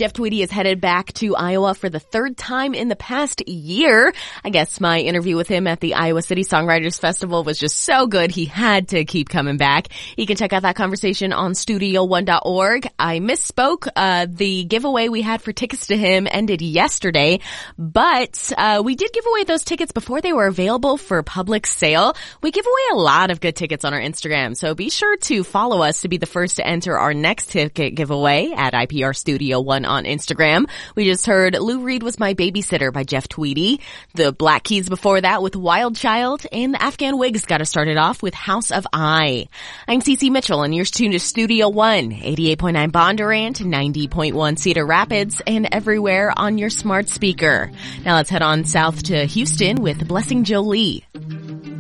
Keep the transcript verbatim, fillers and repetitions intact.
Jeff Tweedy is headed back to Iowa for the third time in the past year. I guess my interview with him at the Iowa City Songwriters Festival was just so good he had to keep coming back. You can check out that conversation on studio one dot org. I misspoke. Uh, the giveaway we had for tickets to him ended yesterday, but uh, we did give away those tickets before they were available for public sale. We give away a lot of good tickets on our Instagram, so be sure to follow us to be the first to enter our next ticket giveaway at I P R Studio One on Instagram. We just heard Lou Reed Was My Babysitter by Jeff Tweedy. The Black Keys before that with Wild Child, and the Afghan Wigs got us started off with House of I. I'm Cece Mitchell, and you're tuned to Studio One, eighty-eight point nine Bondurant, ninety point one Cedar Rapids, and everywhere on your smart speaker. Now let's head on south to Houston with Blessing Jolie.